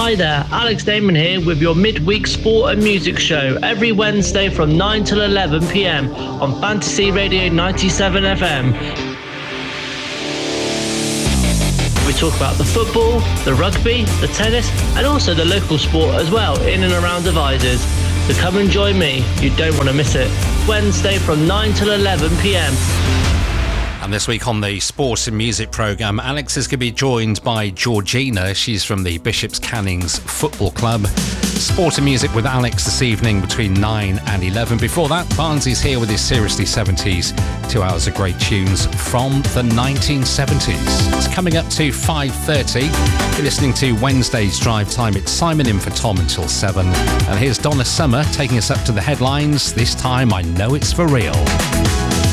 Hi there, Alex Damon here with your midweek sport and music show every Wednesday from 9 till 11 p.m. on Fantasy Radio 97 FM. We talk about the football, the rugby, the tennis and also the local sport as well in and around Devizes. So come and join me, you don't want to miss it. Wednesday from 9 till 11 p.m. And this week on the Sports and Music programme, Alex is going to be joined by Georgina. She's from the Bishop's Cannings Football Club. Sport and Music with Alex this evening between 9 and 11. Before that, Barnsley's here with his Seriously 70s. 2 hours of great tunes from the 1970s. It's coming up to 5:30. You're listening to Wednesday's Drive Time. It's Simon in for Tom until 7. And here's Donna Summer taking us up to the headlines. This time, I Know It's For Real.